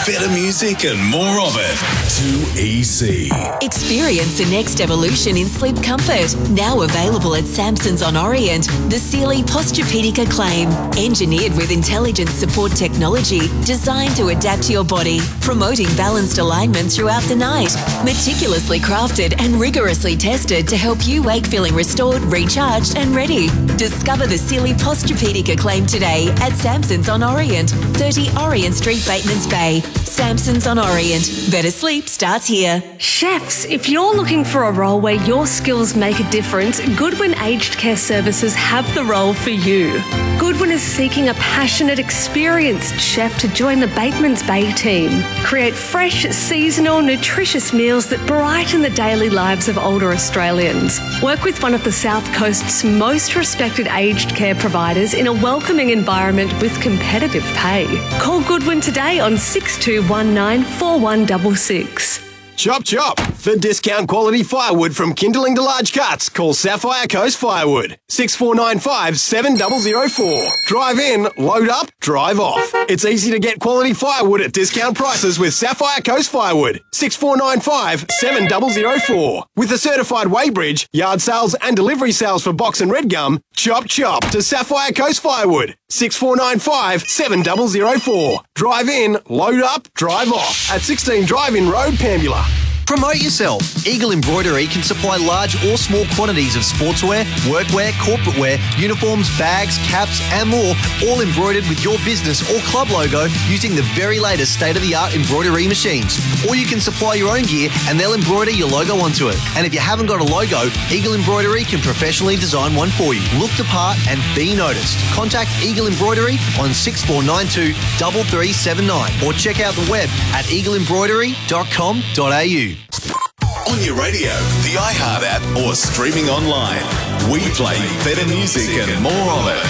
Better music and more of it. 2EC. Experience the next evolution in sleep comfort. Now available at Samson's on Orient. The Sealy Posturepedic Acclaim. Engineered with intelligent support technology designed to adapt to your body, promoting balanced alignment throughout the night. Meticulously crafted and rigorously tested to help you wake feeling restored, recharged and ready. Discover the Sealy Posturepedic Acclaim today at Samson's on Orient, 30 Orient Street, Batemans Bay. Samson's on Orient. Better sleep starts here. Chefs, if you're looking for a role where your skills make a difference, Goodwin Aged Care Services have the role for you. Goodwin is seeking a passionate, experienced chef to join the Batemans Bay team. Create fresh, seasonal, nutritious meals that brighten the daily lives of older Australians. Work with one of the South Coast's most respected aged care providers in a welcoming environment with competitive pay. Call Goodwin today on 6219 4166. Chop chop! For discount quality firewood from kindling to large cuts, call Sapphire Coast Firewood. 6495 7004. Drive in, load up, drive off. It's easy to get quality firewood at discount prices with Sapphire Coast Firewood. 6495 7004. With a certified weighbridge, yard sales and delivery sales for box and red gum, chop chop to Sapphire Coast Firewood. 6495 7004. Drive in, load up, drive off at 16 Drive-In Road, Pambula. Promote yourself. Eagle Embroidery can supply large or small quantities of sportswear, workwear, corporate wear, uniforms, bags, caps and more, all embroidered with your business or club logo using the very latest state-of-the-art embroidery machines. Or you can supply your own gear and they'll embroider your logo onto it. And if you haven't got a logo, Eagle Embroidery can professionally design one for you. Look the part and be noticed. Contact Eagle Embroidery on 6492 3379 or check out the web at eagleembroidery.com.au. On your radio, the iHeart app, or streaming online. We play better music and more of it.